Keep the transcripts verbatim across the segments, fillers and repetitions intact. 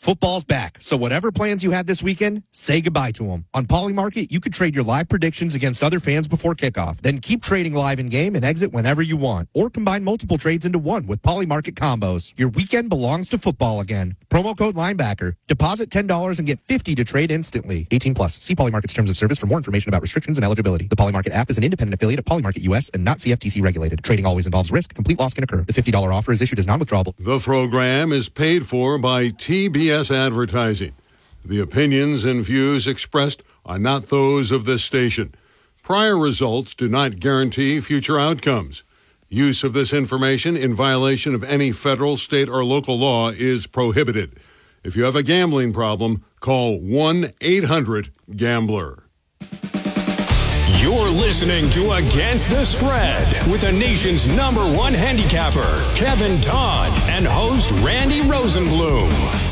Football's back, so whatever plans you had this weekend, say goodbye to them. On Polymarket, you could trade your live predictions against other fans before kickoff. Then keep trading live in-game and exit whenever you want. Or combine multiple trades into one with Polymarket combos. Your weekend belongs to football again. Promo code linebacker. Deposit ten dollars and get fifty dollars to trade instantly. eighteen plus. See Polymarket's terms of service for more information about restrictions and eligibility. The Polymarket app is an independent affiliate of Polymarket U S and not C F T C regulated. Trading always involves risk. Complete loss can occur. The fifty dollars offer is issued as non-withdrawable. The program is paid for by T B S Advertising. The opinions and views expressed are not those of this station. Prior results do not guarantee future outcomes. Use of this information in violation of any federal, state, or local law is prohibited. If you have a gambling problem, call one eight hundred gambler. You're listening to Against the Spread with the nation's number one handicapper, Kevin Todd, and host Randy Rosenblum.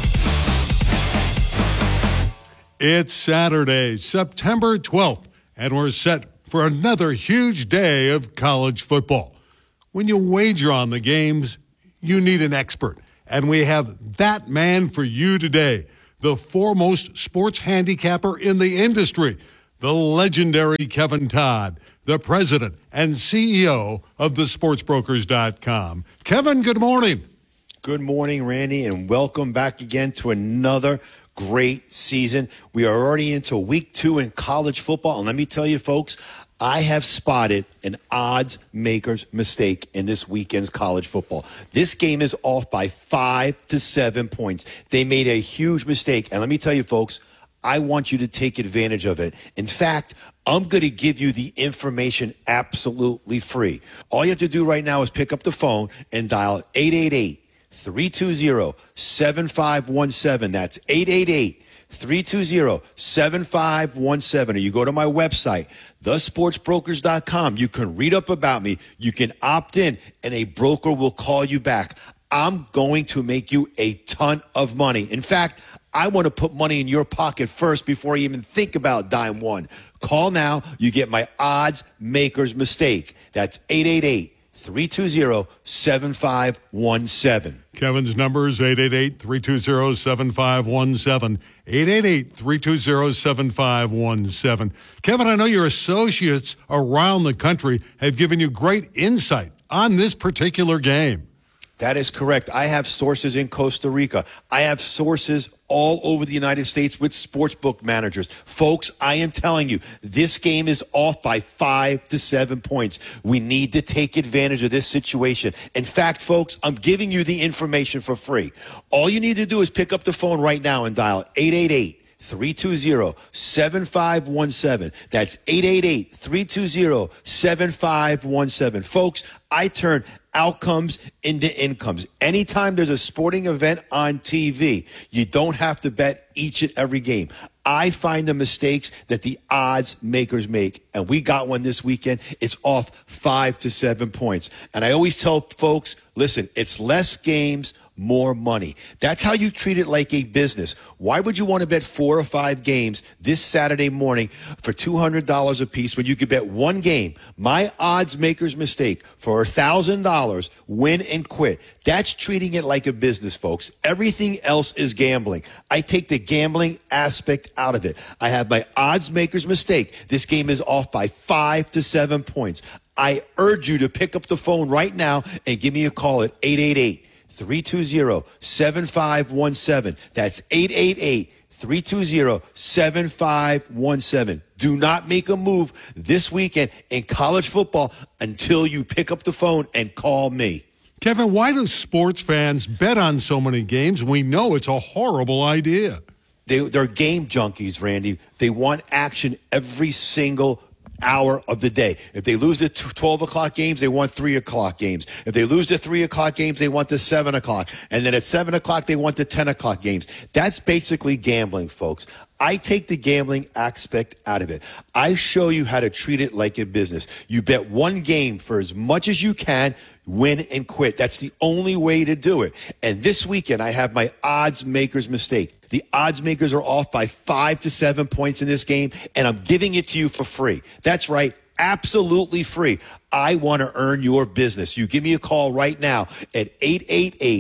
It's Saturday, September twelfth, and we're set for another huge day of college football. When you wager on the games, you need an expert, and we have that man for you today, the foremost sports handicapper in the industry, the legendary Kevin Todd, the president and C E O of the sports brokers dot com. Kevin, good morning. Good morning, Randy, and welcome back again to another great season. We are already into week two in college football, and let me tell you, folks, I have spotted an odds maker's mistake in this weekend's college football. This game is off by five to seven points. They made a huge mistake, and let me tell you, folks, I want you to take advantage of it. In fact, I'm going to give you the information absolutely free. All you have to do right now is pick up the phone and dial eight eight eight, three two zero, seven five one seven. That's eight eight eight, three two zero, seven five one seven. Or you go to my website, the sports brokers dot com. You can read up about me. You can opt in, and a broker will call you back. I'm going to make you a ton of money. In fact, I want to put money in your pocket first before you even think about dime one. Call now. You get my odds maker's mistake. That's eight eight eight, three two zero, seven five one seven. Kevin's number is eight eight eight, three two zero, seven five one seven. eight eight eight, three two zero, seven five one seven. Kevin, I know your associates around the country have given you great insight on this particular game. That is correct. I have sources in Costa Rica. I have sources all over the United States with sportsbook managers. Folks, I am telling you, this game is off by five to seven points. We need to take advantage of this situation. In fact, folks, I'm giving you the information for free. All you need to do is pick up the phone right now and dial eight eight eight, three two zero, seven five one seven. That's eight eight eight, three two zero, seven five one seven. Folks, I turn outcomes into incomes. Anytime there's a sporting event on T V, you don't have to bet each and every game. I find the mistakes that the odds makers make, and we got one this weekend. It's off five to seven points. And I always tell folks, listen, it's less games, more money. That's how you treat it like a business. Why would you want to bet four or five games this Saturday morning for two hundred dollars a piece when you could bet one game? My odds maker's mistake for one thousand dollars, win and quit. That's treating it like a business, folks. Everything else is gambling. I take the gambling aspect out of it. I have my odds maker's mistake. This game is off by five to seven points. I urge you to pick up the phone right now and give me a call at eight eight eight, three two zero, seven five one seven. That's eight eight eight, three two zero, seven five one seven. Do not make a move this weekend in college football until you pick up the phone and call me. Kevin, why do sports fans bet on so many games? We know it's a horrible idea. They, they're game junkies, Randy. They want action every single hour of the day. If they lose the twelve o'clock games, they want three o'clock games. If they lose the three o'clock games, they want the seven o'clock. And then at seven o'clock, they want the ten o'clock games. That's basically gambling, folks. I take the gambling aspect out of it. I show you how to treat it like a business. You bet one game for as much as you can, win and quit. That's the only way to do it. And this weekend, I have my odds maker's mistake. The odds makers are off by five to seven points in this game, and I'm giving it to you for free. That's right. Absolutely free. I want to earn your business. You give me a call right now at eight eight eight,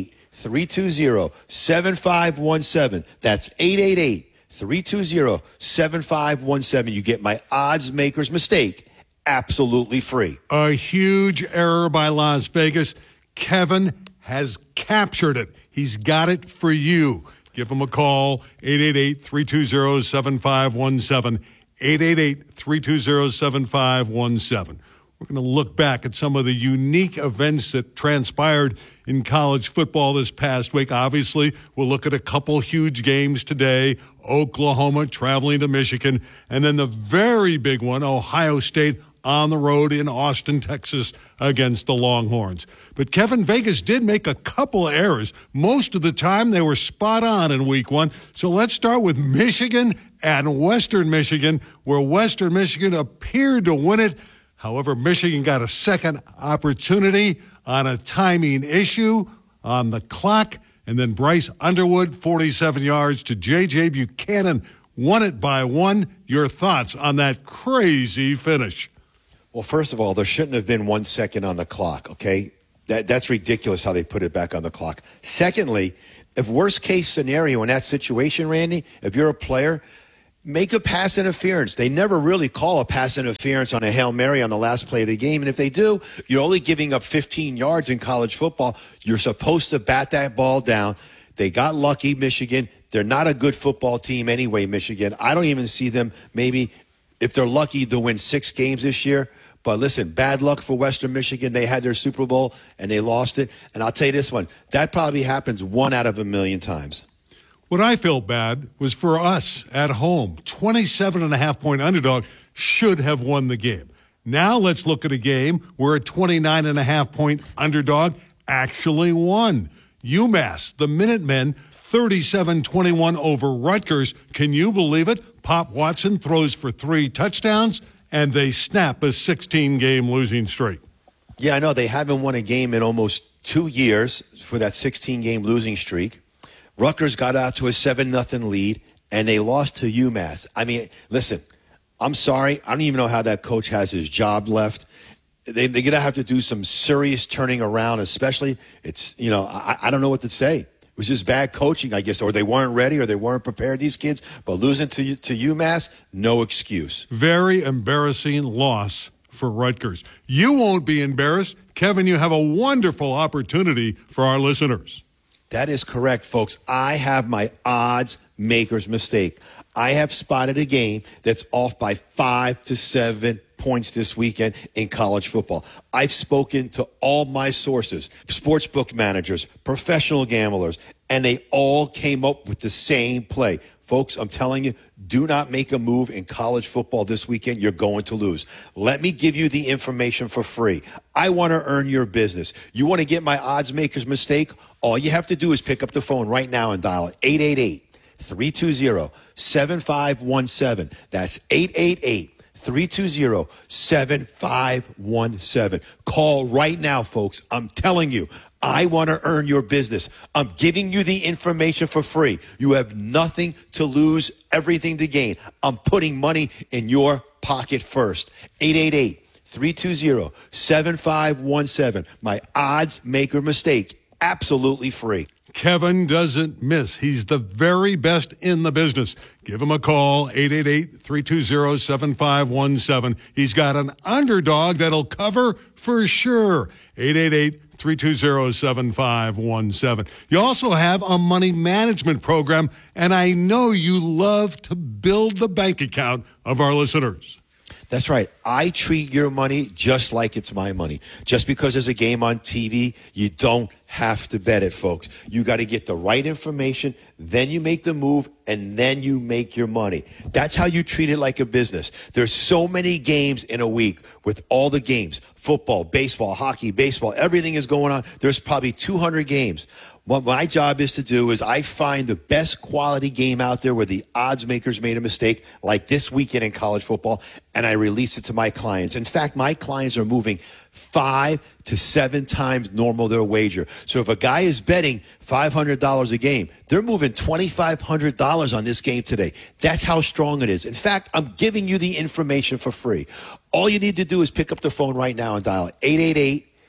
three two zero, seven five one seven. That's eight eight eight, three two zero, seven five one seven. You get my odds maker's mistake absolutely free. A huge error by Las Vegas. Kevin has captured it. He's got it for you. Give him a call, eight eight eight, three two zero, seven five one seven, eight eight eight, three two zero, seven five one seven. We're going to look back at some of the unique events that transpired in college football this past week. Obviously, we'll look at a couple huge games today, Oklahoma traveling to Michigan, and then the very big one, Ohio State on the road in Austin, Texas, against the Longhorns. But Kevin, Vegas did make a couple of errors. Most of the time, they were spot on in week one. So let's start with Michigan and Western Michigan, where Western Michigan appeared to win it. However, Michigan got a second opportunity on a timing issue on the clock. And then Bryce Underwood, forty-seven yards to J J Buchanan, won it by one. Your thoughts on that crazy finish? Well, first of all, there shouldn't have been one second on the clock, okay? That, that's ridiculous how they put it back on the clock. Secondly, if worst case scenario in that situation, Randy, if you're a player, make a pass interference. They never really call a pass interference on a Hail Mary on the last play of the game. And if they do, you're only giving up fifteen yards in college football. You're supposed to bat that ball down. They got lucky, Michigan. They're not a good football team anyway, Michigan. I don't even see them maybe, if they're lucky, to win six games this year. But listen, bad luck for Western Michigan. They had their Super Bowl, and they lost it. And I'll tell you this one, that probably happens one out of a million times. What I felt bad was for us at home. twenty-seven and a half point underdog should have won the game. Now let's look at a game where a twenty-nine and a half point underdog actually won. UMass, the Minutemen, thirty-seven twenty-one over Rutgers. Can you believe it? Pop Watson throws for three touchdowns, and they snap a sixteen-game losing streak. Yeah, I know. They haven't won a game in almost two years for that sixteen-game losing streak. Rutgers got out to a seven nothing lead, and they lost to UMass. I mean, listen, I'm sorry. I don't even know how that coach has his job left. They, they're going to have to do some serious turning around, especially it's, you know, I, I don't know what to say. It was just bad coaching, I guess, or they weren't ready or they weren't prepared, these kids. But losing to, to UMass, no excuse. Very embarrassing loss for Rutgers. You won't be embarrassed. Kevin, you have a wonderful opportunity for our listeners. That is correct, folks. I have my odds maker's mistake. I have spotted a game that's off by five to seven points this weekend in college football. I've spoken to all my sources, sportsbook managers, professional gamblers, and they all came up with the same play. Folks, I'm telling you, do not make a move in college football this weekend. You're going to lose. Let me give you the information for free. I want to earn your business. You want to get my odds maker's mistake? All you have to do is pick up the phone right now and dial eight eight eight, three two zero, seven five one seven. That's eight eight eight, three two zero, seven five one seven. Call right now, folks. I'm telling you, I want to earn your business. I'm giving you the information for free. You have nothing to lose, everything to gain. I'm putting money in your pocket first. eight eight eight, three two zero, seven five one seven. My odds maker mistake. Absolutely free. Kevin doesn't miss. He's the very best in the business. Give him a call, eight eight eight, three two zero, seven five one seven. He's got an underdog that'll cover for sure. eight eight eight, three two zero, seven five one seven. You also have a money management program, and I know you love to build the bank account of our listeners. That's right. I treat your money just like it's my money. Just because there's a game on T V, you don't have to bet it, folks. You got to get the right information, then you make the move, and then you make your money. That's how you treat it like a business. There's so many games in a week with all the games, football, baseball, hockey, baseball, everything is going on. There's probably two hundred games. What my job is to do is I find the best quality game out there where the odds makers made a mistake, like this weekend in college football, and I release it to my clients. In fact, my clients are moving five to seven times normal their wager. So if a guy is betting five hundred dollars a game, they're moving twenty-five hundred dollars on this game today. That's how strong it is. In fact, I'm giving you the information for free. All you need to do is pick up the phone right now and dial eight eight eight,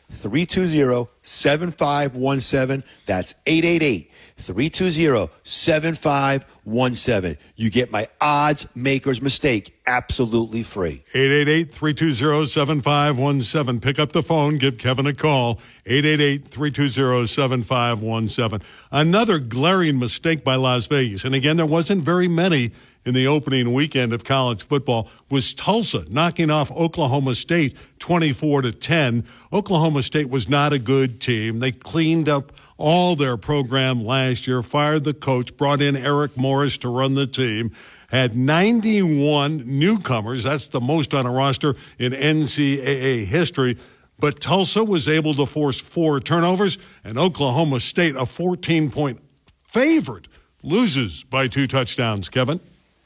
three two zero, seven five one seven. That's eight eight eight, three two zero, seven five one seven. You get my odds maker's mistake absolutely free. eight eight eight, three two zero, seven five one seven. Pick up the phone. Give Kevin a call. eight eight eight, three two zero, seven five one seven. Another glaring mistake by Las Vegas. And again, there wasn't very many in the opening weekend of college football, was Tulsa knocking off Oklahoma State twenty-four to ten. Oklahoma State was not a good team. They cleaned up all their program last year, fired the coach, brought in Eric Morris to run the team, had ninety-one newcomers. That's the most on a roster in N C double A history. But Tulsa was able to force four turnovers, and Oklahoma State, a fourteen-point favorite, loses by two touchdowns. Kevin?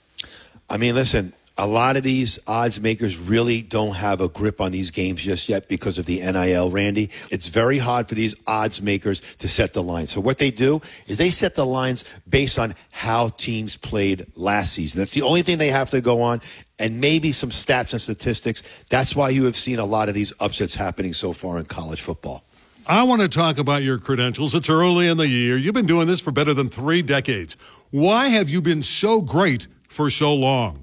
I mean, listen, a lot of these odds makers really don't have a grip on these games just yet because of the N I L, Randy. It's very hard for these odds makers to set the line. So what they do is they set the lines based on how teams played last season. That's the only thing they have to go on, and maybe some stats and statistics. That's why you have seen a lot of these upsets happening so far in college football. I want to talk about your credentials. It's early in the year. You've been doing this for better than three decades. Why have you been so great for so long?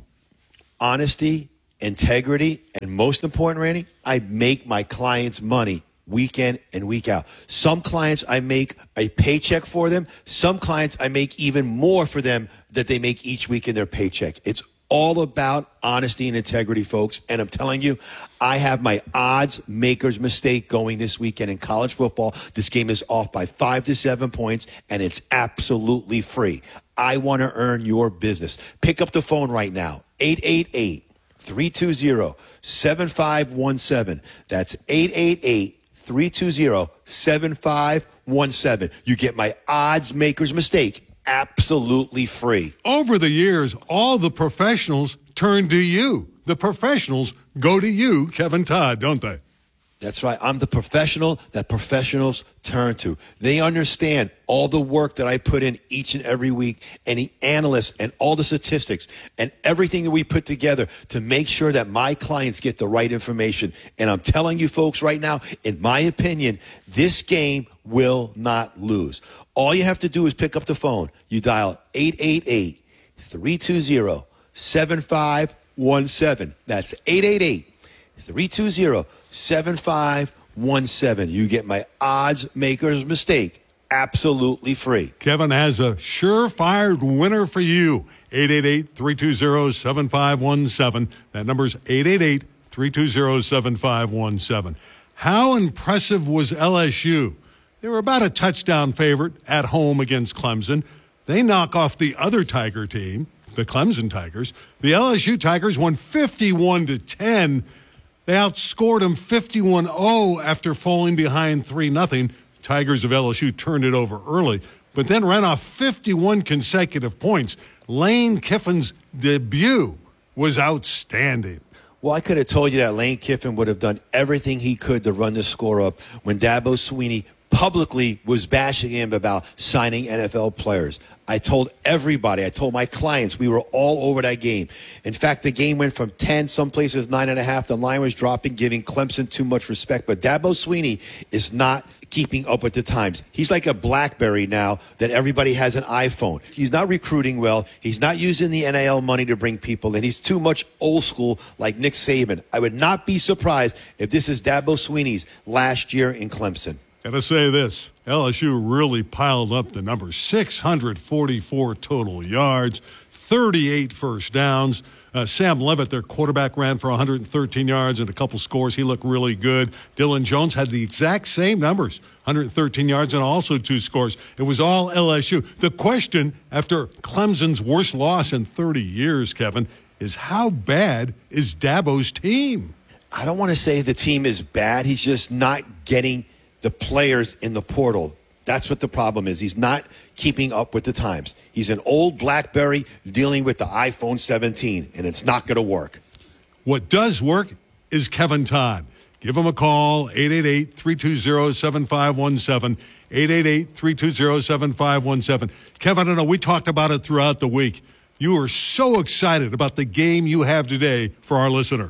Honesty, integrity, and most important, Randy, I make my clients money week in and week out. Some clients, I make a paycheck for them. Some clients, I make even more for them that they make each week in their paycheck. It's all about honesty and integrity, folks. And I'm telling you, I have my odds maker's mistake going this weekend in college football. This game is off by five to seven points, and it's absolutely free. I want to earn your business. Pick up the phone right now, eight eight eight, three two zero, seven five one seven. That's eight eight eight, three two zero, seven five one seven. You get my odds maker's mistake absolutely free. Over the years, all the professionals turn to you. The professionals go to you, Kevin Todd, don't they? That's right. I'm the professional that professionals turn to. They understand all the work that I put in each and every week, and the analysts and all the statistics and everything that we put together to make sure that my clients get the right information. And I'm telling you folks right now, in my opinion, this game will not lose. All you have to do is pick up the phone. You dial eight eight eight, three two zero, seven five one seven. That's eight eight eight, three two zero, seven five one seven. You get my odds maker's mistake absolutely free. Kevin has a surefire winner for you. eight eight eight, three two zero, seven five one seven. That number's eight eight eight, three two zero, seven five one seven. How impressive was L S U? They were about a touchdown favorite at home against Clemson. They knock off the other Tiger team, the Clemson Tigers. The L S U Tigers won fifty-one to ten. They outscored them fifty-one oh after falling behind three nothing. Tigers of L S U turned it over early, but then ran off fifty-one consecutive points. Lane Kiffin's debut was outstanding. Well, I could have told you that Lane Kiffin would have done everything he could to run the score up when Dabo Swinney publicly was bashing him about signing N F L players. I told everybody, I told my clients, we were all over that game. In fact, the game went from ten, some places nine and a half. The line was dropping, giving Clemson too much respect. But Dabo Swinney is not keeping up with the times. He's like a BlackBerry now that everybody has an iPhone. He's not recruiting well. He's not using the N I L money to bring people in. He's too much old school like Nick Saban. I would not be surprised if this is Dabo Swinney's last year in Clemson. Gotta say this, L S U really piled up the numbers. six hundred forty-four total yards, thirty-eight first downs. Uh, Sam Levitt, their quarterback, ran for one hundred thirteen yards and a couple scores. He looked really good. Dylan Jones had the exact same numbers, one hundred thirteen yards and also two scores. It was all L S U. The question, after Clemson's worst loss in thirty years, Kevin, is how bad is Dabo's team? I don't want to say the team is bad. He's just not getting the players in the portal. That's what the problem is. He's not keeping up with the times. He's an old BlackBerry dealing with the iPhone seventeen, and it's not going to work. What does work is Kevin Todd. Give him a call, eight eight eight, three two zero, seven five one seven, eight eight eight, three two zero, seven five one seven. Kevin, I know we talked about it throughout the week. You are so excited about the game you have today for our listeners.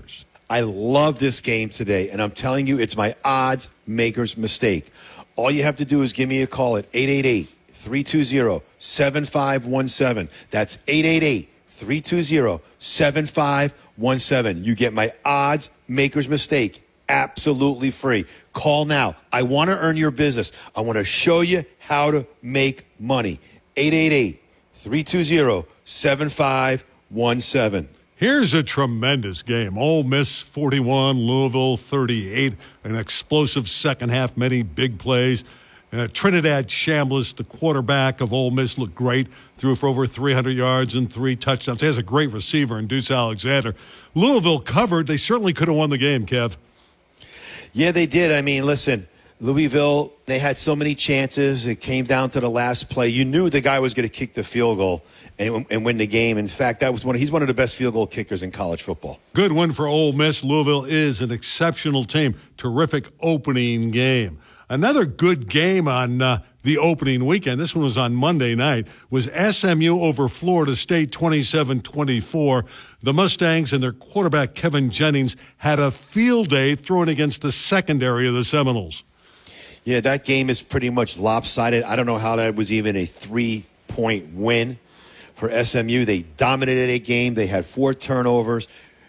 I love this game today, and I'm telling you, it's my odds maker's mistake. All you have to do is give me a call at eight eight eight, three two zero, seven five one seven. That's eight eight eight, three two zero, seven five one seven. You get my odds maker's mistake absolutely free. Call now. I want to earn your business. I want to show you how to make money. eight eight eight, three two zero, seven five one seven. Here's a tremendous game. Ole Miss forty-one, Louisville thirty-eight. An explosive second half, many big plays. Uh, Trinidad Chambliss, the quarterback of Ole Miss, looked great. Threw for over three hundred yards and three touchdowns. He has a great receiver in Deuce Alexander. Louisville covered. They certainly could have won the game, Kev. Yeah, they did. I mean, listen, Louisville, they had so many chances. It came down to the last play. You knew the guy was going to kick the field goal and, and win the game. In fact, that was one. He's one of the best field goal kickers in college football. Good win for Ole Miss. Louisville is an exceptional team. Terrific opening game. Another good game on uh, the opening weekend, this one was on Monday night, was S M U over Florida State twenty-seven twenty-four. The Mustangs and their quarterback Kevin Jennings had a field day throwing against the secondary of the Seminoles. Yeah, that game is pretty much lopsided. I don't know how that was even a three-point win for S M U. They dominated a game. They had four turnovers.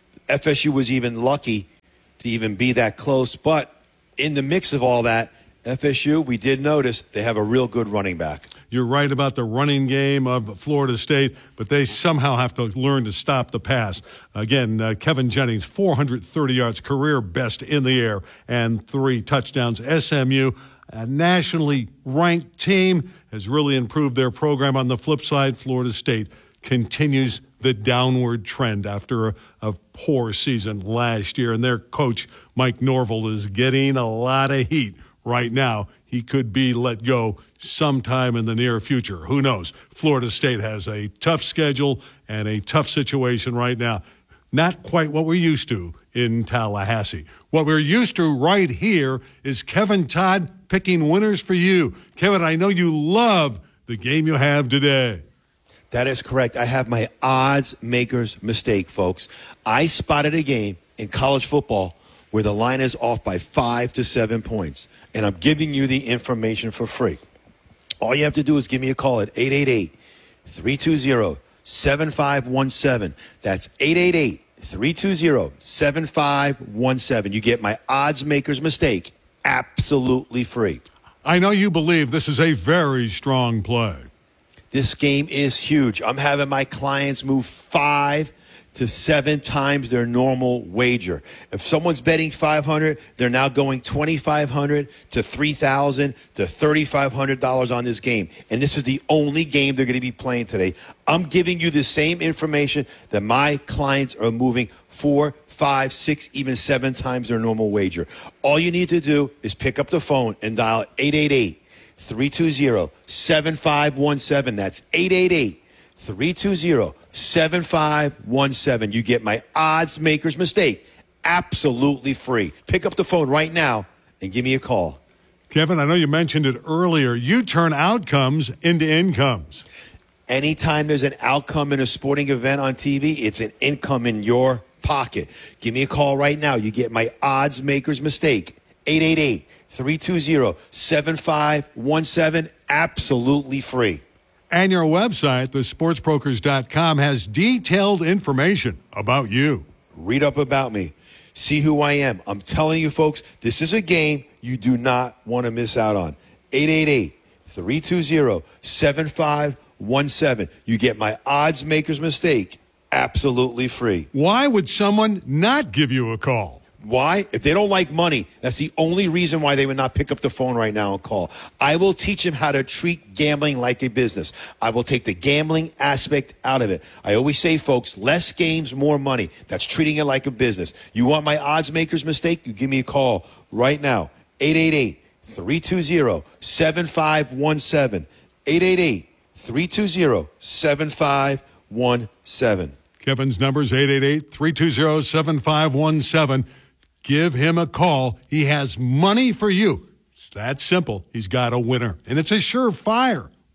F S U was even lucky to even be that close. But in the mix of all that, F S U, we did notice they have a real good running back. You're right about the running game of Florida State, but they somehow have to learn to stop the pass. Again, uh, Kevin Jennings, four hundred thirty yards, career best in the air, and three touchdowns. S M U, a nationally ranked team, has really improved their program. On the flip side, Florida State continues the downward trend after a, a poor season last year, and their coach, Mike Norvell, is getting a lot of heat right now. He could be let go sometime in the near future. Who knows? Florida State has a tough schedule and a tough situation right now. Not quite what we're used to in Tallahassee. What we're used to right here is Kevin Todd picking winners for you. Kevin, I know you love the game you have today. That is correct. I have my odds maker's mistake, folks. I spotted a game in college football where the line is off by five to seven points. And I'm giving you the information for free. All you have to do is give me a call at eight eight eight, three two zero, seven five one seven. That's eight eight eight, three two zero, seven five one seven. You get my odds maker's mistake absolutely free. I know you believe this is a very strong play. This game is huge. I'm having my clients move five to seven times their normal wager. If someone's betting five hundred dollars, they're now going twenty-five hundred dollars to three thousand dollars to thirty-five hundred dollars on this game. And this is the only game they're going to be playing today. I'm giving you the same information that my clients are moving four, five, six, even seven times their normal wager. All you need to do is pick up the phone and dial eight eight eight, three two zero, seven five one seven. That's eight eight eight, three two zero, seven five one seven. You get my odds maker's mistake absolutely free. Pick up the phone right now and give me a call. Kevin, I know you mentioned it earlier. You turn outcomes into incomes. Anytime there's an outcome in a sporting event on T V, it's an income in your pocket. Give me a call right now. You get my odds maker's mistake. eight eight eight, three two zero, seven five one seven. Absolutely free. And your website, the sports brokers dot com, has detailed information about you. Read up about me. See who I am. I'm telling you, folks, this is a game you do not want to miss out on. eight eight eight, three two zero, seven five one seven. You get my odds maker's mistake absolutely free. Why would someone not give you a call? Why? If they don't like money, that's the only reason why they would not pick up the phone right now and call. I will teach them how to treat gambling like a business. I will take the gambling aspect out of it. I always say, folks, less games, more money. That's treating it like a business. You want my odds maker's mistake? You give me a call right now. eight eight eight, three two zero, seven five one seven. eight eight eight, three two zero, seven five one seven. Kevin's number is eight eight eight, three two zero, seven five one seven. Give him a call. He has money for you. It's that simple. He's got a winner. And it's a surefire winner.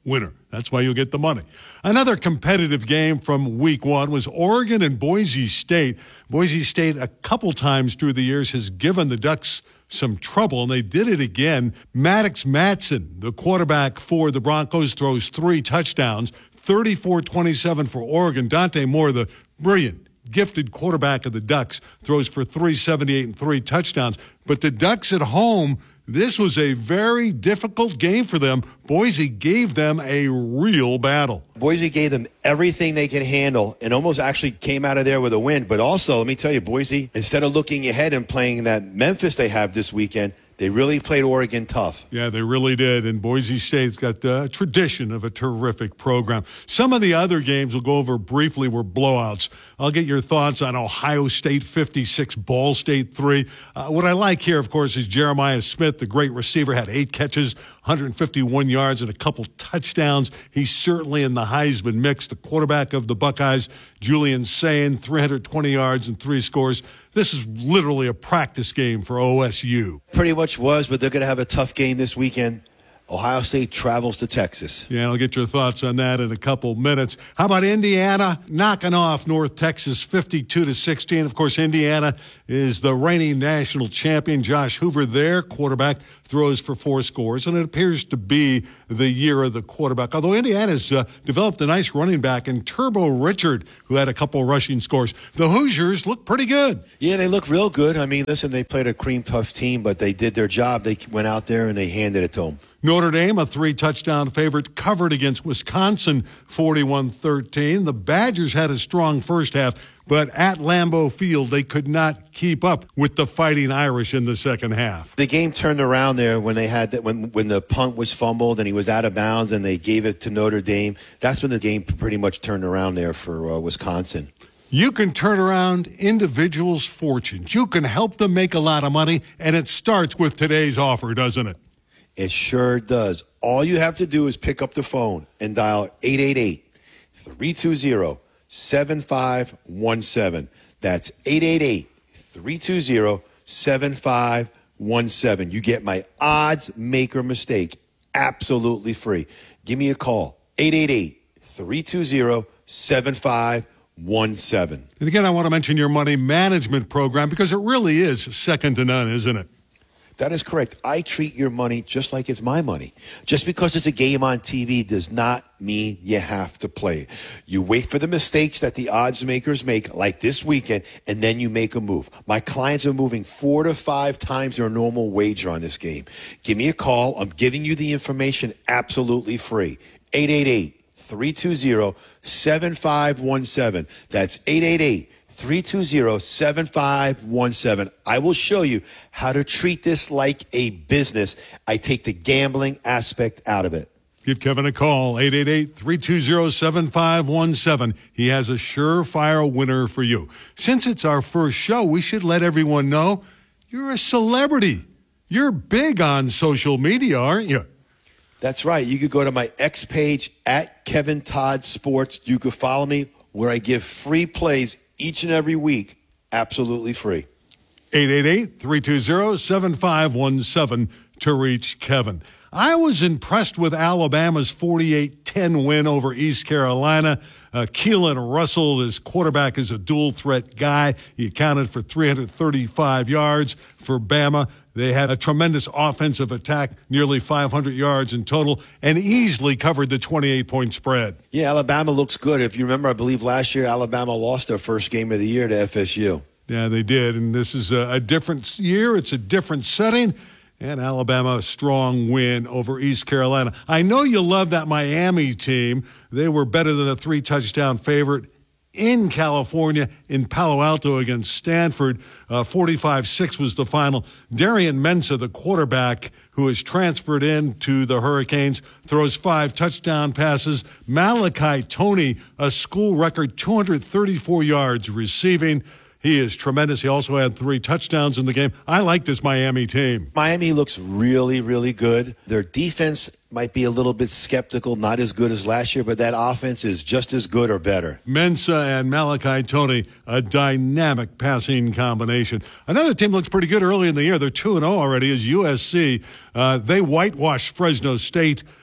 That's why you'll get the money. Another competitive game from week one was Oregon and Boise State. Boise State a couple times through the years has given the Ducks some trouble, and they did it again. Maddox Matson, the quarterback for the Broncos, throws three touchdowns, thirty-four twenty-seven for Oregon. Dante Moore, the brilliant, gifted quarterback of the Ducks, throws for three seventy-eight and three touchdowns. But the Ducks at home, this was a very difficult game for them. Boise gave them a real battle. Boise gave them everything they can handle and almost actually came out of there with a win. But also, let me tell you, Boise, instead of looking ahead and playing that Memphis they have this weekend, they really played Oregon tough. Yeah, they really did. And Boise State's got a tradition of a terrific program. Some of the other games we'll go over briefly were blowouts. I'll get your thoughts on Ohio State fifty-six, Ball State three. Uh, what I like here, of course, is Jeremiah Smith, the great receiver, had eight catches, one hundred fifty-one yards, and a couple touchdowns. He's certainly in the Heisman mix. The quarterback of the Buckeyes, Julian Sayin, three hundred twenty yards and three scores. This is literally a practice game for O S U. Pretty much was, but they're going to have a tough game this weekend. Ohio State travels to Texas. Yeah, I'll get your thoughts on that in a couple minutes. How about Indiana knocking off North Texas fifty-two to sixteen? Of course, Indiana is the reigning national champion. Josh Hoover, their quarterback, throws for four scores, and it appears to be the year of the quarterback. Although Indiana's uh, developed a nice running back in Turbo Richard, who had a couple rushing scores. The Hoosiers look pretty good. Yeah, they look real good. I mean, listen, they played a cream puff team, but they did their job. They went out there and they handed it to them. Notre Dame, a three-touchdown favorite, covered against Wisconsin forty-one thirteen. The Badgers had a strong first half, but at Lambeau Field, they could not keep up with the Fighting Irish in the second half. The game turned around there when they had that when when the punt was fumbled and he was out of bounds and they gave it to Notre Dame. That's when the game pretty much turned around there for uh, Wisconsin. You can turn around individuals' fortunes. You can help them make a lot of money, and it starts with today's offer, doesn't it? It sure does. All you have to do is pick up the phone and dial eight eight eight, three two zero, seven five one seven. That's eight eight eight, three two zero, seven five one seven. You get my odds maker mistake absolutely free. Give me a call, eight eight eight, three two zero, seven five one seven. And again, I want to mention your money management program because it really is second to none, isn't it? That is correct. I treat your money just like it's my money. Just because it's a game on T V does not mean you have to play. You wait for the mistakes that the odds makers make, like this weekend, and then you make a move. My clients are moving four to five times their normal wager on this game. Give me a call. I'm giving you the information absolutely free. eight eight eight, three two zero, seven five one seven. That's eight eight eight, three two zero, seven five one seven. I will show you how to treat this like a business. I take the gambling aspect out of it. Give Kevin a call, eight eight eight, three two zero, seven five one seven. He has a surefire winner for you. Since it's our first show, we should let everyone know you're a celebrity. You're big on social media, aren't you? That's right. You could go to my X page at Kevin Todd Sports. You could follow me where I give free plays each and every week, absolutely free. eight eight eight, three two zero, seven five one seven to reach Kevin. I was impressed with Alabama's forty-eight ten win over East Carolina. Uh, Keelan Russell, his quarterback, is a dual-threat guy. He accounted for three hundred thirty-five yards for Bama. They had a tremendous offensive attack, nearly five hundred yards in total, and easily covered the twenty-eight point spread. Yeah, Alabama looks good. If you remember, I believe last year Alabama lost their first game of the year to F S U. Yeah, they did, and this is a, a different year. It's a different setting, and Alabama a strong win over East Carolina. I know you love that Miami team. They were better than a three-touchdown favorite in California, in Palo Alto against Stanford. Uh, forty-five six was the final. Darian Mensah, the quarterback who is transferred in to the Hurricanes, throws five touchdown passes. Malachi Toney, a school record two hundred thirty-four yards receiving. He is tremendous. He also had three touchdowns in the game. I like this Miami team. Miami looks really, really good. Their defense might be a little bit skeptical, not as good as last year, but that offense is just as good or better. Mensah and Malachi Toney, a dynamic passing combination. Another team looks pretty good early in the year. They're two and oh already, is U S C. Uh, they whitewashed Fresno State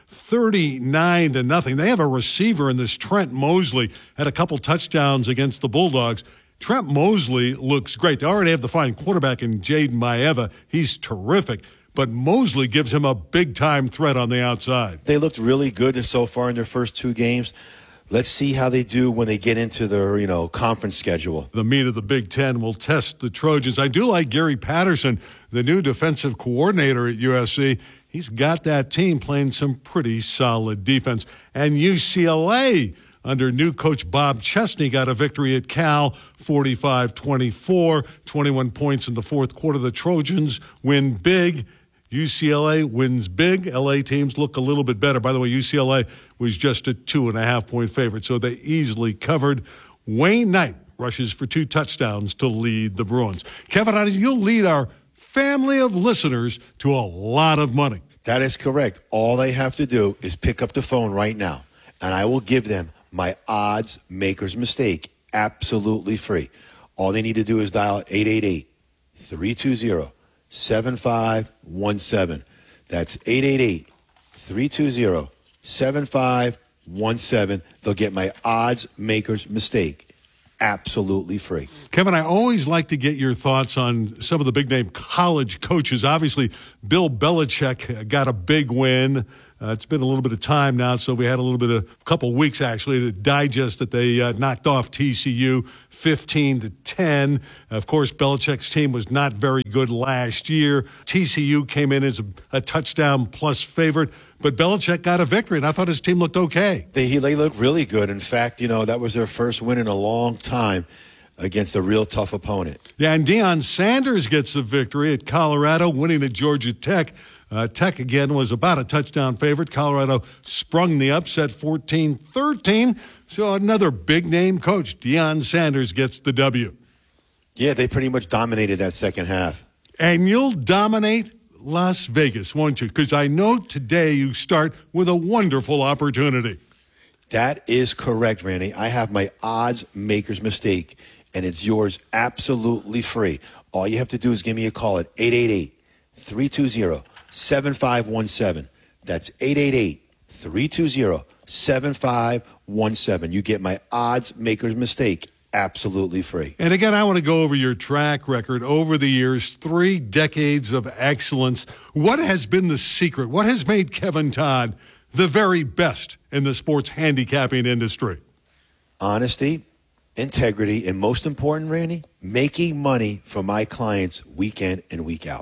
thirty-nine to nothing. They have a receiver in this Trent Mosley, had a couple touchdowns against the Bulldogs. Trent Mosley looks great. They already have the fine quarterback in Jaden Maeva. He's terrific. But Mosley gives him a big-time threat on the outside. They looked really good so far in their first two games. Let's see how they do when they get into their, you know, conference schedule. The meat of the Big Ten will test the Trojans. I do like Gary Patterson, the new defensive coordinator at U S C. He's got that team playing some pretty solid defense. And U C L A, under new coach Bob Chesney, got a victory at Cal, forty-five twenty-four, twenty-one points in the fourth quarter. The Trojans win big. U C L A wins big. L A teams look a little bit better. By the way, U C L A was just a two and a half point favorite, so they easily covered. Wayne Knight rushes for two touchdowns to lead the Bruins. Kevin, you'll lead our family of listeners to a lot of money. That is correct. All they have to do is pick up the phone right now, and I will give them my odds maker's mistake absolutely free. All they need to do is dial eight eight eight, three two zero, seven five one seven. That's eight eight eight, three two zero, seven five one seven. They'll get my odds maker's mistake absolutely free. Kevin, I always like to get your thoughts on some of the big-name college coaches. Obviously, Bill Belichick got a big win. Uh, it's been a little bit of time now, so we had a little bit of a couple weeks actually to digest that they uh, knocked off T C U fifteen to ten. Of course, Belichick's team was not very good last year. T C U came in as a, a touchdown plus favorite, but Belichick got a victory, and I thought his team looked okay. They they looked really good. In fact, you know, that was their first win in a long time against a real tough opponent. Yeah, and Deion Sanders gets the victory at Colorado, winning at Georgia Tech. Uh, Tech, again, was about a touchdown favorite. Colorado sprung the upset fourteen thirteen. So another big-name coach, Deion Sanders, gets the W. Yeah, they pretty much dominated that second half. And you'll dominate Las Vegas, won't you? Because I know today you start with a wonderful opportunity. That is correct, Randy. I have my odds maker's mistake, and it's yours absolutely free. All you have to do is give me a call at eight eight eight, three two zero, seven five one seven. That's eight eight eight, three two zero, seven five one seven. You get my odds maker's mistake absolutely free. And again, I want to go over your track record over the years, three decades of excellence. What has been the secret? What has made Kevin Todd the very best in the sports handicapping industry? Honesty, integrity, and most important, Randy, making money for my clients week in and week out.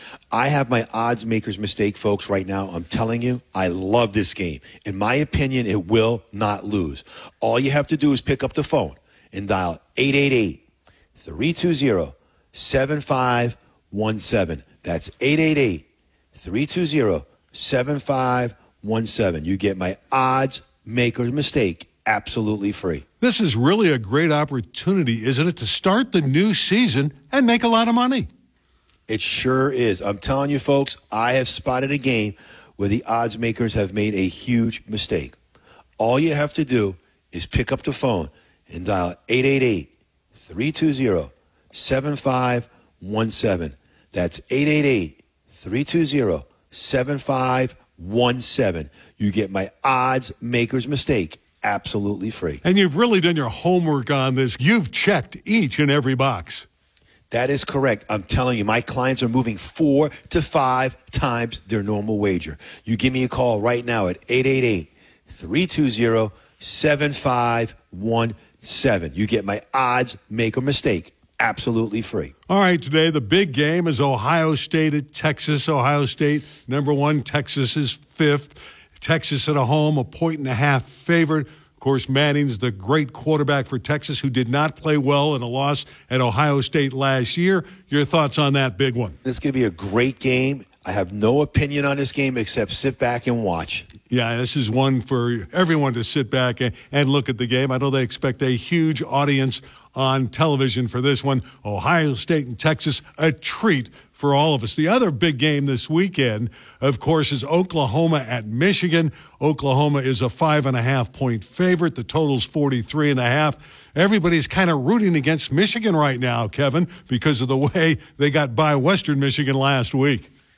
I have my odds maker's mistake, folks, right now. I'm telling you, I love this game. In my opinion, it will not lose. All you have to do is pick up the phone and dial eight eight eight, three two zero, seven five one seven. That's eight eight eight, three two zero, seven five one seven. You get my odds maker's mistake absolutely free. This is really a great opportunity, isn't it, to start the new season and make a lot of money? It sure is. I'm telling you, folks, I have spotted a game where the odds makers have made a huge mistake. All you have to do is pick up the phone and dial eight eight eight, three two zero, seven five one seven. That's eight eight eight, three two zero, seven five one seven. You get my odds maker's mistake absolutely free. And you've really done your homework on this. You've checked each and every box. That is correct. I'm telling you, my clients are moving four to five times their normal wager. You give me a call right now at eight eight eight, three two zero, seven five one seven. You get my odds make a mistake absolutely free. All right, today the big game is Ohio State at Texas. Ohio State, number one. Texas is fifth. Texas at a home, a point and a half favorite. Of course, Manning's the great quarterback for Texas who did not play well in a loss at Ohio State last year. Your thoughts on that big one? It's going to be a great game. I have no opinion on this game except sit back and watch. Yeah, this is one for everyone to sit back and, and look at the game. I know they expect a huge audience on television for this one. Ohio State and Texas, a treat for all of us. The other big game this weekend, of course, is Oklahoma at Michigan. Oklahoma is a five and a half point favorite. The total's forty-three and a half. Everybody's kind of rooting against Michigan right now, Kevin, because of the way they got by Western Michigan last week.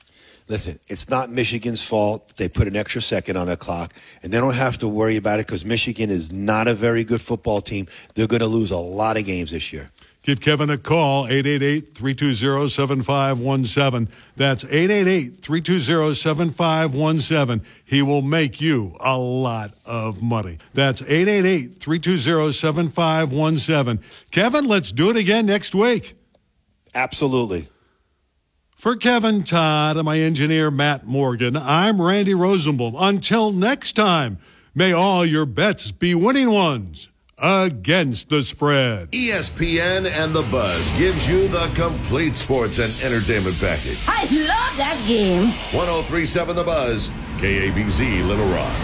Listen, it's not Michigan's fault. They put an extra second on the clock, and they don't have to worry about it because Michigan is not a very good football team. They're going to lose a lot of games this year. Give Kevin a call, eight eight eight, three two zero, seven five one seven. That's eight eight eight, three two zero, seven five one seven. He will make you a lot of money. That's eight eight eight, three two zero, seven five one seven. Kevin, let's do it again next week. Absolutely. For Kevin Todd and my engineer, Matt Morgan, I'm Randy Rosenblum. Until next time, may all your bets be winning ones. Against the spread. E S P N and The Buzz gives you the complete sports and entertainment package. I love that game. one oh three point seven The Buzz, K A B Z Little Rock.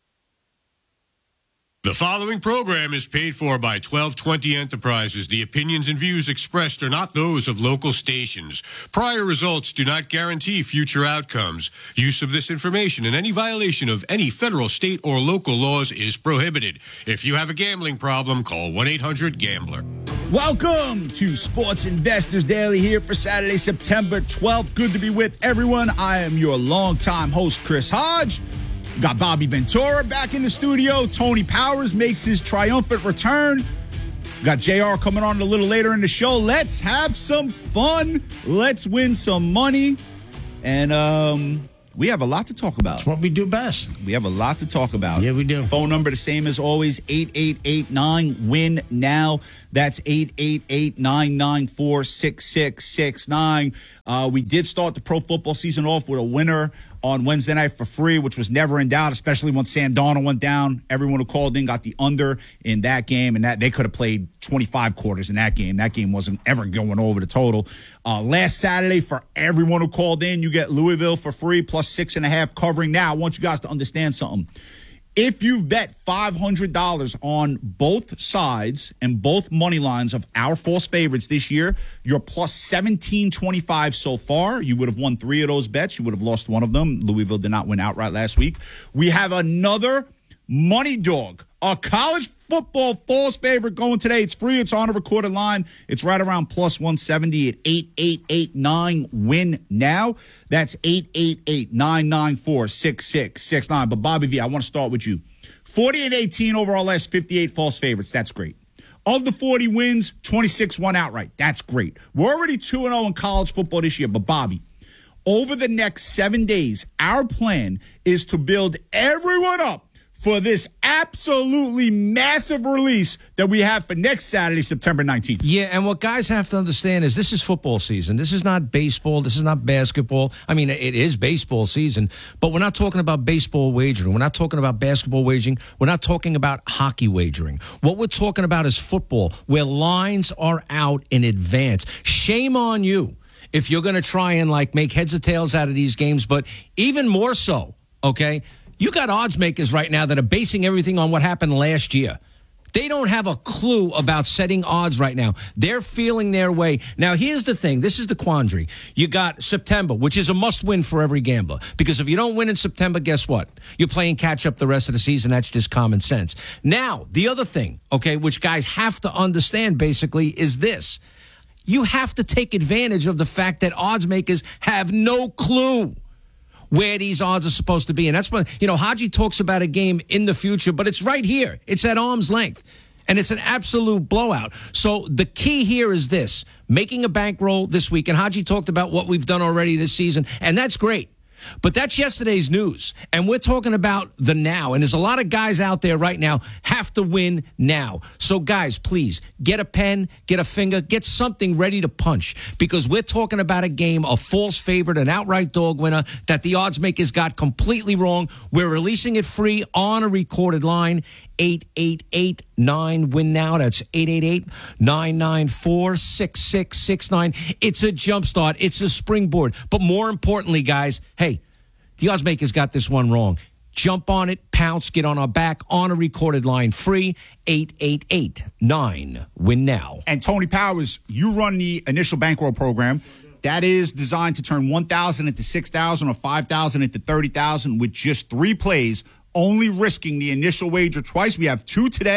The following program is paid for by twelve twenty Enterprises. The opinions and views expressed are not those of local stations. Prior results do not guarantee future outcomes. Use of this information and any violation of any federal, state, or local laws is prohibited. If you have a gambling problem, call one eight hundred gambler. Welcome to Sports Investors Daily here for Saturday, September twelfth. Good to be with everyone. I am your longtime host, Chris Hodge. We got Bobby Ventura back in the studio. Tony Powers makes his triumphant return. We got J R coming on a little later in the show. Let's have some fun. Let's win some money. And um, we have a lot to talk about. That's what we do best. We have a lot to talk about. Yeah, we do. Phone number the same as always, eight eight eight nine win now. That's eight eight eight, nine nine four, six six six nine. Uh, we did start the pro football season off with a winner on Wednesday night for free, which was never in doubt, especially when Sam Darnold went down. Everyone who called in got the under in that game, and that they could have played twenty-five quarters in that game. That game wasn't ever going over the total. Uh, last Saturday, for everyone who called in, you get Louisville for free, plus six and a half covering. Now, I want you guys to understand something. If you've bet five hundred dollars on both sides and both money lines of our false favorites this year, you're plus seventeen twenty-five so far. You would have won three of those bets. You would have lost one of them. Louisville did not win outright last week. We have another money dog, a college football false favorite going today. It's free. It's on a recorded line. It's right around plus one seventy at eight eight eight nine win now. That's eight eight eight, nine nine four, six six six nine. But Bobby V, I want to start with you. forty-eight eighteen over our last fifty-eight false favorites. That's great. Of the forty wins, twenty-six won outright. That's great. We're already two and oh in college football this year. But Bobby, over the next seven days, our plan is to build everyone up for this absolutely massive release that we have for next Saturday, September nineteenth. Yeah, and what guys have to understand is this is football season. This is not baseball. This is not basketball. I mean, it is baseball season, but we're not talking about baseball wagering. We're not talking about basketball wagering. We're not talking about hockey wagering. What we're talking about is football, where lines are out in advance. Shame on you if you're going to try and, like, make heads or tails out of these games, but even more so, okay? You got odds makers right now that are basing everything on what happened last year. They don't have a clue about setting odds right now. They're feeling their way. Now, here's the thing. This is the quandary. You got September, which is a must-win for every gambler. Because if you don't win in September, guess what? You're playing catch-up the rest of the season. That's just common sense. Now, the other thing, okay, which guys have to understand basically is this. You have to take advantage of the fact that odds makers have no clue where these odds are supposed to be. And that's when, you know, Haji talks about a game in the future, but it's right here. It's at arm's length. And it's an absolute blowout. So the key here is this, making a bankroll this week. And Haji talked about what we've done already this season, and that's great. But that's yesterday's news, and we're talking about the now. And there's a lot of guys out there right now have to win now. So, guys, please, get a pen, get a finger, get something ready to punch, because we're talking about a game, a false favorite, an outright dog winner that the odds makers got completely wrong. We're releasing it free on a recorded line. eight eight eight nine win now. That's eight eight eight, nine nine four, six six six nine. It's a jumpstart. It's a springboard. But more importantly, guys, hey, the odds makers got this one wrong. Jump on it, pounce, get on our back on a recorded line, free, eight eight eight nine win now. And Tony Powers, you run the initial bankroll program. That is designed to turn one thousand into six thousand or five thousand into thirty thousand with just three plays, only risking the initial wager twice. We have two today.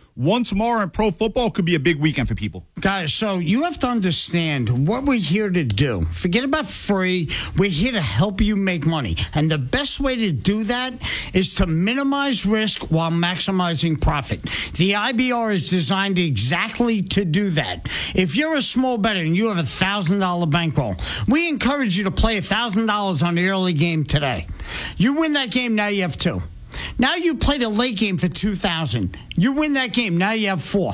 one tomorrow in pro football could be a big weekend for people. Guys, so you have to understand what we're here to do. Forget about free. We're here to help you make money. And the best way to do that is to minimize risk while maximizing profit. The I B R is designed exactly to do that. If you're a small bettor and you have a one thousand dollars bankroll, we encourage you to play one thousand dollars on the early game today. You win that game, now you have two. Now you played a late game for two thousand dollars. You win that game, now you have four.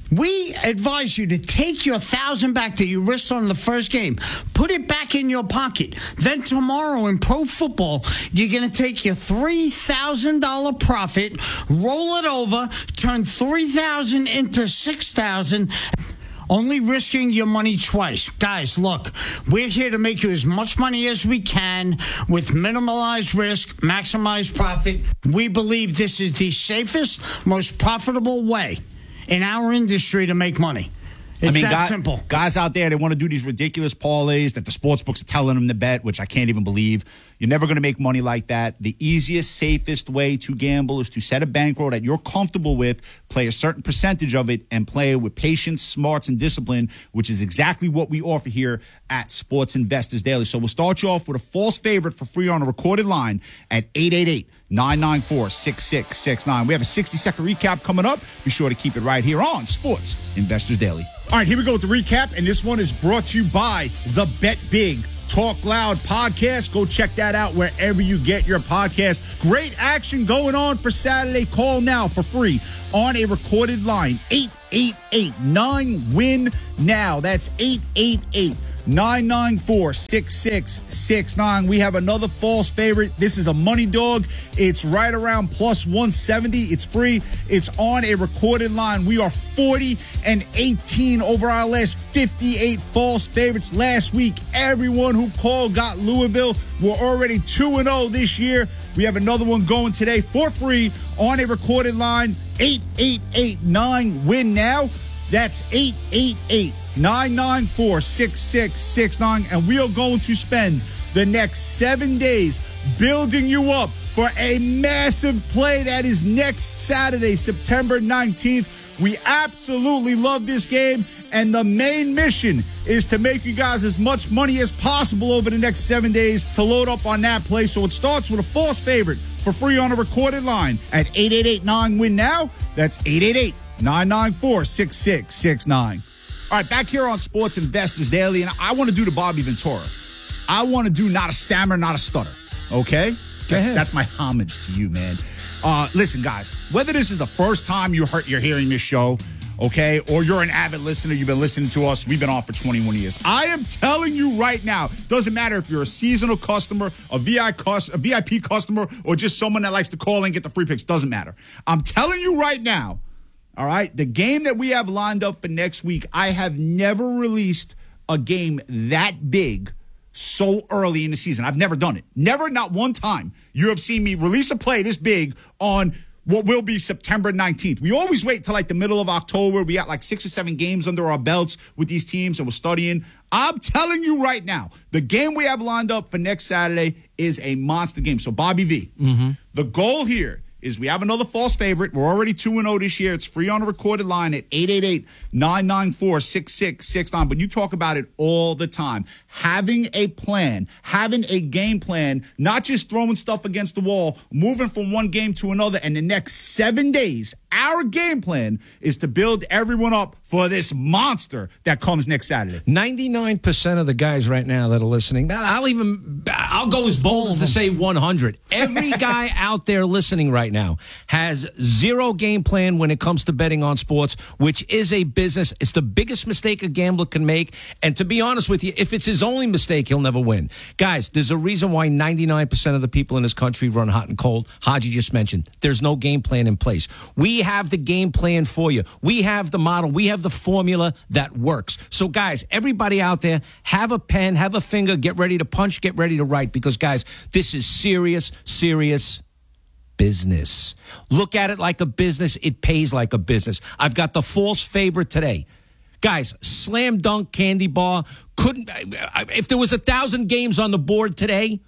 We advise you to take your one thousand dollars back that you risked on the first game. Put it back in your pocket. Then tomorrow in pro football, you're going to take your three thousand dollars profit, roll it over, turn three thousand dollars into six thousand dollars. Only risking your money twice. Guys, look, we're here to make you as much money as we can with minimalized risk, maximized profit. We believe this is the safest, most profitable way in our industry to make money. It's I mean, that guys, simple. Guys out there, they want to do these ridiculous parlays that the sports books are telling them to bet, which I can't even believe. You're never going to make money like that. The easiest, safest way to gamble is to set a bankroll that you're comfortable with, play a certain percentage of it, and play with patience, smarts, and discipline, which is exactly what we offer here at Sports Investors Daily. So we'll start you off with a false favorite for free on a recorded line at eight eight eight, nine nine four, six six six nine. We have a sixty-second recap coming up. Be sure to keep it right here on Sports Investors Daily. All right, here we go with the recap, and this one is brought to you by the Bet Big Talk Loud podcast. Go check that out wherever you get your podcast. Great action going on for Saturday. Call now for free on a recorded line. eight eight eight, nine, win now. That's eight eight eight, nine nine four, six six six nine. We have another false favorite. This is a money dog. It's right around plus one seventy. It's free. It's on a recorded line. We are forty and eighteen over our last fifty-eight false favorites last week. Everyone who called got Louisville. We're already two and oh this year. We have another one going today for free on a recorded line. eight eight eight, nine, win now. That's eight eight eight, nine nine four, six six six nine. And we are going to spend the next seven days building you up for a massive play that is next Saturday, September nineteenth. We absolutely love this game, and the main mission is to make you guys as much money as possible over the next seven days to load up on that play. So it starts with a false favorite for free on a recorded line at eight eight eight, nine, win now. That's eight eight eight, nine nine four, six six six nine. All right, back here on Sports Investors Daily, and I want to do the Bobby Ventura. I want to do not a stammer, not a stutter, okay? That's, that's my homage to you, man. Uh, listen, guys, whether this is the first time you heard, you're hearing this show, okay, or you're an avid listener, you've been listening to us, we've been on for twenty-one years. I am telling you right now, doesn't matter if you're a seasonal customer, a V I P customer, or just someone that likes to call and get the free picks, doesn't matter. I'm telling you right now, all right, the game that we have lined up for next week, I have never released a game that big so early in the season. I've never done it. Never, not one time. You have seen me release a play this big on what will be September nineteenth. We always wait till like the middle of October. We got like six or seven games under our belts with these teams, and we're studying. I'm telling you right now, the game we have lined up for next Saturday is a monster game. So, Bobby V, mm-hmm. the goal here is we have another false favorite. We're already two and oh this year. It's free on a recorded line at eight eight eight, nine nine four, six six six nine. But you talk about it all the time. Having a plan, having a game plan, not just throwing stuff against the wall, moving from one game to another. And the next seven days, our game plan is to build everyone up for this monster that comes next Saturday. ninety-nine percent of the guys right now that are listening, I'll even, I'll go as bold as to say one hundred. Every guy out there listening right now has zero game plan when it comes to betting on sports, which is a business. It's the biggest mistake a gambler can make. And to be honest with you, if it's his only mistake, he'll never win. Guys, there's a reason why ninety-nine percent of the people in this country run hot and cold. Haji just mentioned there's no game plan in place. We have the game plan for you. We have the model. We have the formula that works. So, guys, everybody out there, have a pen, have a finger, get ready to punch, get ready to write, because, guys, this is serious, serious business. Look at it like a business. It pays like a business. I've got the false favorite today. Guys, slam dunk candy bar. Couldn't, if there was a thousand games on the board today,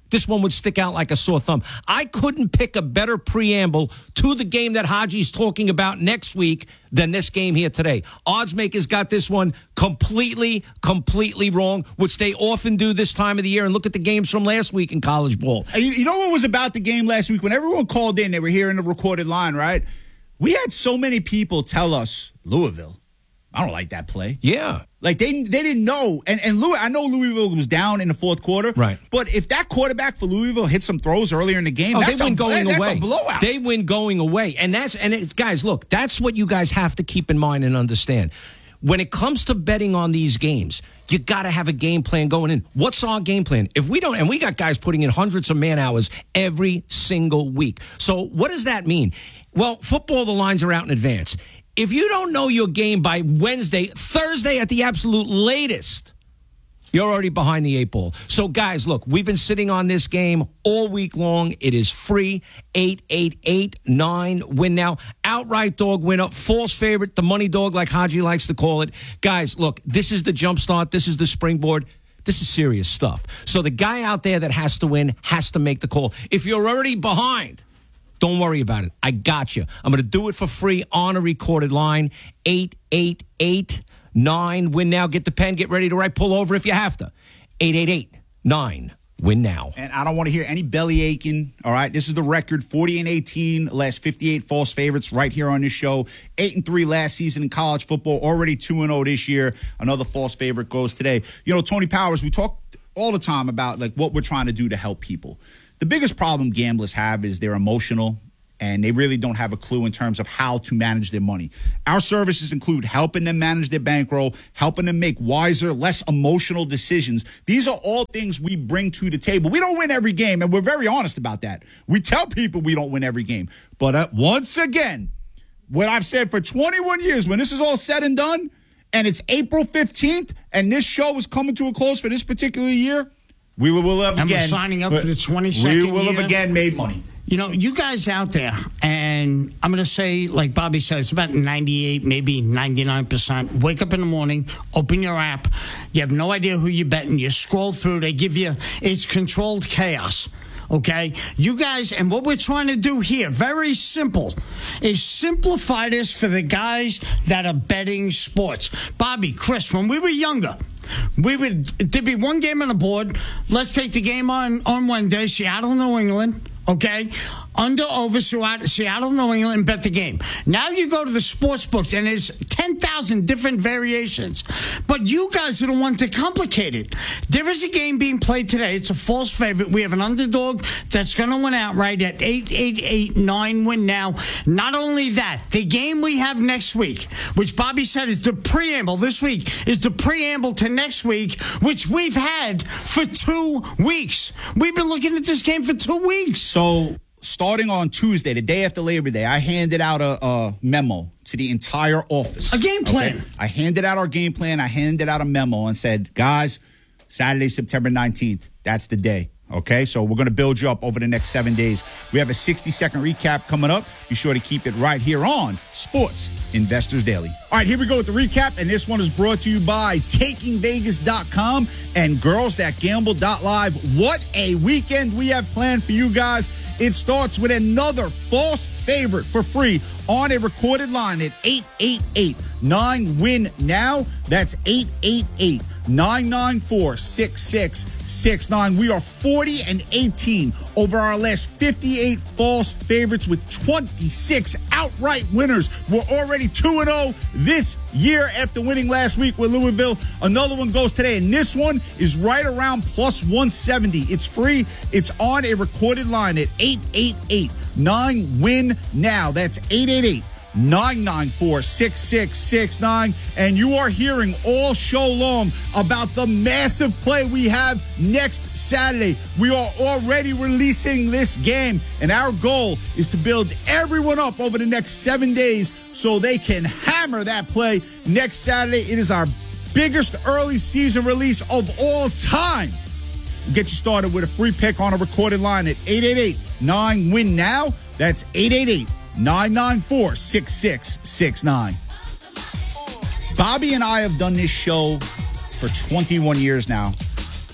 this one would stick out like a sore thumb. I couldn't pick a better preamble to the game that Haji's talking about next week than this game here today. Odds makers got this one completely, completely wrong, which they often do this time of the year. And look at the games from last week in college ball. You, you know what was about the game last week? When everyone called in, they were hearing the recorded line, right? We had so many people tell us, Louisville, I don't like that play. Yeah. Like, they they didn't know. And, and Louis, I know Louisville was down in the fourth quarter. Right. But if that quarterback for Louisville hit some throws earlier in the game, oh, that's, they win a, going that's away. a blowout. They win going away. And that's and it's, guys, look, that's what you guys have to keep in mind and understand. When it comes to betting on these games, you got to have a game plan going in. What's our game plan? If we don't, and we got guys putting in hundreds of man hours every single week. So what does that mean? Well, football, the lines are out in advance. If you don't know your game by Wednesday, Thursday at the absolute latest, you're already behind the eight ball. So, guys, look, we've been sitting on this game all week long. It is free. eight eight eight nine win now. Outright dog winner. False favorite. The money dog, like Haji likes to call it. Guys, look, this is the jump start. This is the springboard. This is serious stuff. So the guy out there that has to win has to make the call. If you're already behind, don't worry about it. I got you. I'm going to do it for free on a recorded line. eight eight eight nine win now. Get the pen. Get ready to write. Pull over if you have to. eight eight eight nine win now. And I don't want to hear any belly aching. All right. This is the record. forty and eighteen, last fifty-eight false favorites right here on this show. eight and three last season in college football. Already two and oh this year. Another false favorite goes today. You know, Tony Powers, we talk all the time about like what we're trying to do to help people. The biggest problem gamblers have is they're emotional and they really don't have a clue in terms of how to manage their money. Our services include helping them manage their bankroll, helping them make wiser, less emotional decisions. These are all things we bring to the table. We don't win every game, and we're very honest about that. We tell people we don't win every game. But uh, once again, what I've said for twenty-one years, when this is all said and done, and it's April fifteenth, and this show is coming to a close for this particular year, we will, will have and again. we're signing up for the twenty-second We will year. have again made money. You know, you guys out there, and I'm going to say, like Bobby said, it's about ninety-eight, maybe ninety-nine percent. Wake up in the morning, open your app. You have no idea who you're betting. You scroll through. They give you, it's controlled chaos. Okay? You guys, and what we're trying to do here, very simple, is simplify this for the guys that are betting sports. Bobby, Chris, when we were younger, we would, there'd be one game on the board. Let's take the game on, on Wednesday, Seattle, New England. Okay, under over Seattle, New England, bet the game. Now you go to the sports books, and there's ten thousand different variations. But you guys are the ones that complicate it. There is a game being played today. It's a false favorite. We have an underdog that's going to win outright at eight eight eight nine win now. Not only that, the game we have next week, which Bobby said is the preamble this week, is the preamble to next week, which we've had for two weeks. We've been looking at this game for two weeks. So starting on Tuesday, the day after Labor Day, I handed out a, a memo to the entire office. A game plan. Okay? I handed out our game plan. I handed out a memo and said, guys, Saturday, September nineteenth, that's the day. Okay, so we're going to build you up over the next seven days. We have a sixty-second recap coming up. Be sure to keep it right here on Sports Investors Daily. All right, here we go with the recap, and this one is brought to you by Taking Vegas dot com and Girls That Gamble dot live. What a weekend we have planned for you guys. It starts with another false favorite for free on a recorded line at eight eight eight nine win now. That's eight eight eight nine nine four six six six nine. We are forty and eighteen over our last fifty-eight false favorites with twenty-six outright winners. We're already two and oh this year after winning last week with Louisville. Another one goes today, and this one is right around plus one seventy. It's free. It's on a recorded line at eight eight eight nine win now. That's eight eight eight nine nine four six six six nine. And you are hearing all show long about the massive play we have next Saturday. We are already releasing this game, and our goal is to build everyone up over the next seven days so they can hammer that play next Saturday. It is our biggest early season release of all time. We'll get you started with a free pick on a recorded line at eight eight eight nine win now. That's eight eight eight nine nine four six six six nine. Bobby and I have done this show for twenty-one years now,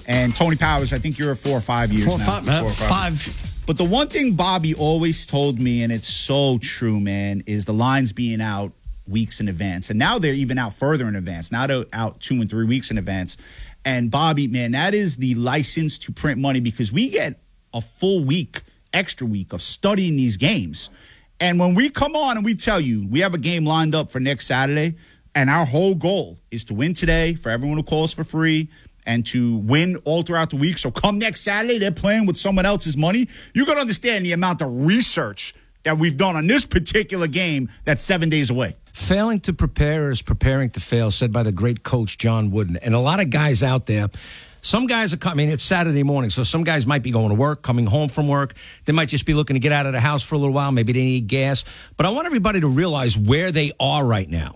And Tony Powers, I think you're at four or five years Four, now. five, uh, Four or five. But the one thing Bobby always told me, and it's so true, man, is the lines being out weeks in advance. And now they're even out further in advance. Now they're out two and three weeks in advance. And Bobby, man, that is the license to print money because we get a full week, extra week of studying these games. And when we come on and we tell you we have a game lined up for next Saturday, and our whole goal is to win today for everyone who calls for free and to win all throughout the week. So come next Saturday, they're playing with someone else's money. You're going to understand the amount of research that we've done on this particular game that's seven days away. Failing to prepare is preparing to fail, said by the great coach John Wooden. And a lot of guys out there, some guys are coming, it's Saturday morning, so some guys might be going to work, coming home from work. They might just be looking to get out of the house for a little while. Maybe they need gas. But I want everybody to realize where they are right now.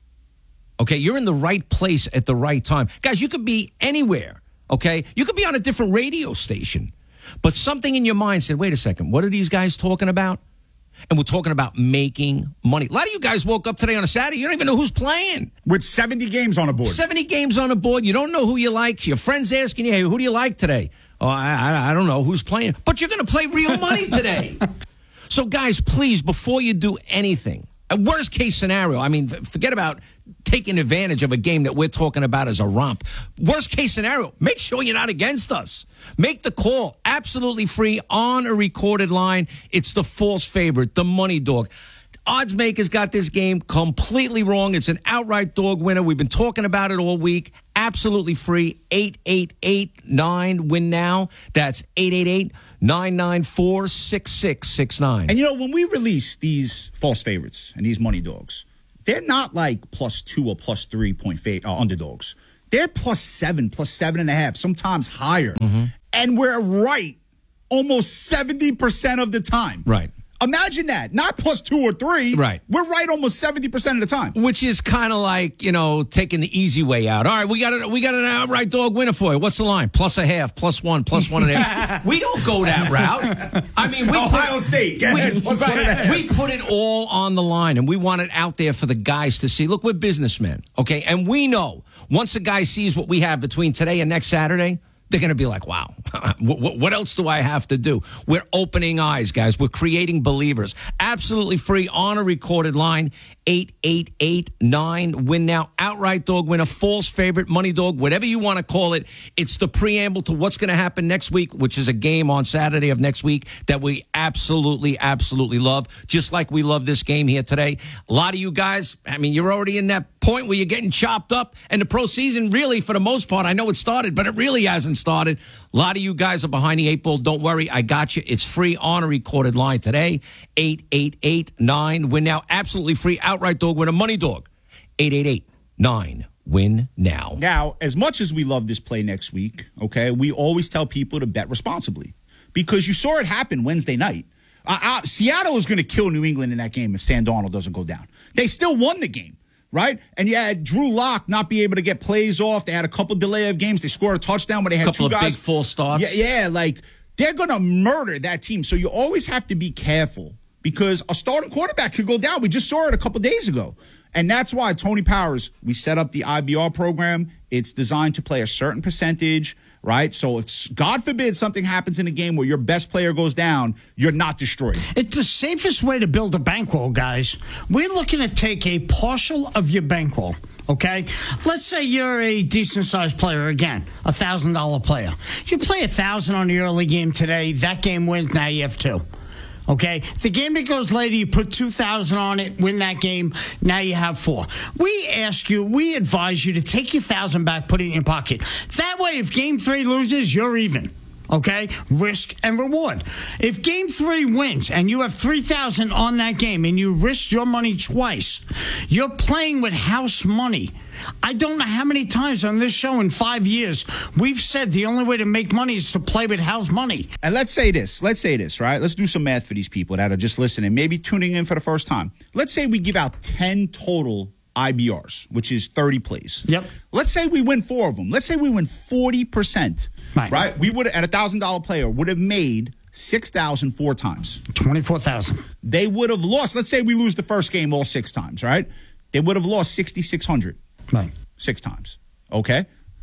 Okay, you're in the right place at the right time. Guys, you could be anywhere, okay? You could be on a different radio station. But something in your mind said, wait a second, what are these guys talking about? And we're talking about making money. A lot of you guys woke up today on a Saturday. You don't even know who's playing. With seventy games on the board. seventy games on the board. You don't know who you like. Your friend's asking you, hey, who do you like today? Oh, I, I, I don't know who's playing. But you're going to play real money today. So, guys, please, before you do anything, a worst case scenario, I mean, forget about taking advantage of a game that we're talking about as a romp. Worst case scenario, make sure you're not against us. Make the call absolutely free on a recorded line. It's the false favorite, the money dog. Odds makers got this game completely wrong. It's an outright dog winner. We've been talking about it all week. Absolutely free. eight eight eight nine win now. That's eight eight eight nine nine four six six six nine. And you know, when we release these false favorites and these money dogs, they're not like plus two or plus three point fa- uh, underdogs. They're plus seven, plus seven and a half, sometimes higher. Mm-hmm. And we're right almost seventy percent of the time. Right. Imagine that. Not plus two or three. Right. We're right almost seventy percent of the time. Which is kind of like, you know, taking the easy way out. All right, we got, a, we got an outright dog winner for you. What's the line? Plus a half, plus one, plus one and a half. We don't go that route. I mean, we Ohio put, State, get we, ahead, plus one and a half. We put it all on the line, and we want it out there for the guys to see. Look, we're businessmen, okay? And we know once a guy sees what we have between today and next Saturday, they're going to be like, wow, what, what else do I have to do? We're opening eyes, guys. We're creating believers. Absolutely free on a recorded line. eight eight eight nine win now. Outright dog winner, false favorite, money dog, whatever you want to call it. It's the preamble to what's going to happen next week, which is a game on Saturday of next week that we absolutely, absolutely love, just like we love this game here today. A lot of you guys, I mean, you're already in that point where you're getting chopped up, and the pro season really, for the most part, I know it started, but it really hasn't started. A lot of you guys are behind the eight ball. Don't worry, I got you. It's free on a recorded line today. eight eight eight nine win now. Absolutely free. Outright dog winner, money dog. eight eight eight nine win now. Now, as much as we love this play next week, okay, we always tell people to bet responsibly because you saw it happen Wednesday night. Uh, uh, Seattle is going to kill New England in that game if Sam Darnold doesn't go down. They still won the game. Right? And you had Drew Lock not be able to get plays off. They had a couple delay of games. They scored a touchdown, but they had couple two of guys. big full starts. Yeah, yeah, like they're going to murder that team. So you always have to be careful because a starting quarterback could go down. We just saw it a couple days ago. And that's why Tony Powers, we set up the I B R program. It's designed to play a certain percentage, right? So if, God forbid, something happens in a game where your best player goes down, you're not destroyed. It's the safest way to build a bankroll, guys. We're looking to take a partial of your bankroll, okay? Let's say you're a decent-sized player, again, a one thousand dollars player. You play one thousand dollars on the early game today, that game wins, now you have two. Okay, the game that goes later, you put two thousand on it, win that game. Now you have four. We ask you, we advise you to take your thousand back, put it in your pocket. That way, if game three loses, you're even. Okay, risk and reward. If game three wins and you have three thousand on that game and you risk your money twice, you're playing with house money. I don't know how many times on this show in five years we've said the only way to make money is to play with house money. And let's say this. Let's say this, right? Let's do some math for these people that are just listening, maybe tuning in for the first time. Let's say we give out ten total I B Rs, which is thirty plays. Yep. Let's say we win four of them. Let's say we win forty percent. Right. Right? We would, at a one thousand dollars player, would have made six thousand dollars four times. twenty-four thousand. They would have lost. Let's say we lose the first game all six times, right? They would have lost six thousand six hundred dollars. Right. Six times. Okay?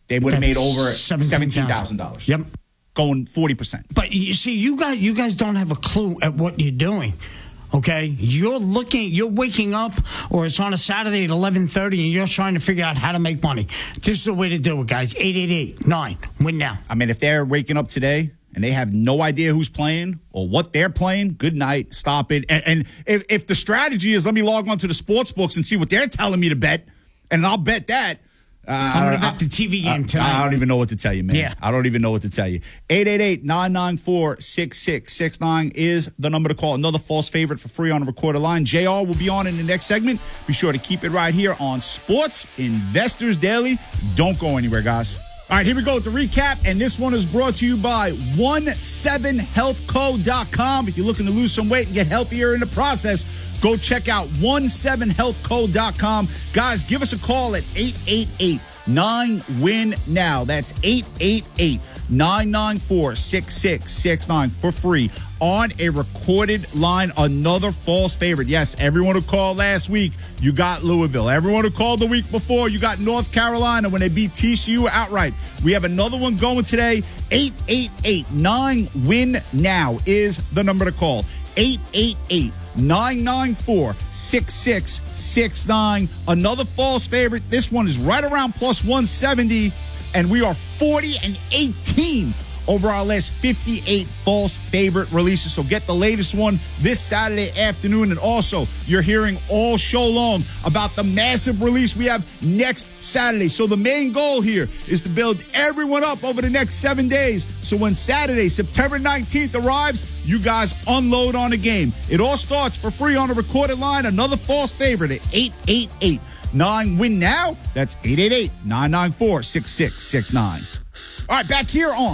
they would have made That's over seventeen seventeen thousand dollars. Yep. Going forty percent. But you see, you guys, you guys don't have a clue at what you're doing. Okay, you're looking, you're waking up, or it's on a Saturday at eleven thirty, and you're trying to figure out how to make money. This is the way to do it, guys. eight eight eight nine win now. I mean, if they're waking up today and they have no idea who's playing or what they're playing, good night, stop it. And, and if, if the strategy is let me log on to the sports books and see what they're telling me to bet, and I'll bet that. Uh, I'm going to bet the T V game tonight. I, I don't even know what to tell you, man. Yeah. I don't even know what to tell you. eight eight eight nine nine four six six six nine is the number to call. Another false favorite for free on a recorded line. J R will be on in the next segment. Be sure to keep it right here on Sports Investors Daily. Don't go anywhere, guys. All right, here we go with the recap, and this one is brought to you by one seven health co dot com. If you're looking to lose some weight and get healthier in the process, go check out one seven health co dot com. Guys, give us a call at eight eight eight nine win now. That's eight eight eight nine nine four six six six nine for free on a recorded line. Another false favorite. Yes, everyone who called last week, you got Louisville. Everyone who called the week before, you got North Carolina when they beat T C U outright. We have another one going today. eight eight eight nine win now is the number to call. eight eight eight nine nine four six six six nine. Another false favorite. This one is right around plus one seventy, and we are forty and eighteen over our last fifty-eight false favorite releases. So get the latest one this Saturday afternoon. And also, you're hearing all show long about the massive release we have next Saturday. So the main goal here is to build everyone up over the next seven days. So when Saturday, September nineteenth arrives, you guys unload on the game. It all starts for free on a recorded line. Another false favorite at eight eight eight nine win now. That's eight eight eight nine nine four six six six nine. All right, back here on